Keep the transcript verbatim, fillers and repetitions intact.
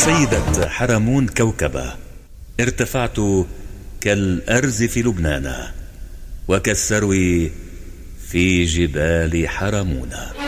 سيدة حرمون كوكبة، ارتفعت كالأرز في لبنان وكالسرو في جبال حرمون.